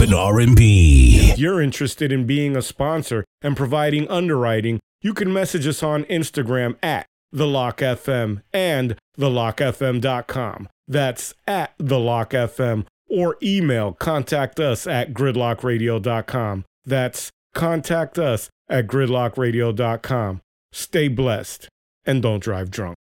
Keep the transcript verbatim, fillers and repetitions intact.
and R and B. If you're interested in being a sponsor and providing underwriting, you can message us on Instagram at The Lock F M and the lock f m dot com. That's at The Lock F M, or email contact us at gridlock radio dot com. That's contact us at gridlock radio dot com. Stay blessed and don't drive drunk.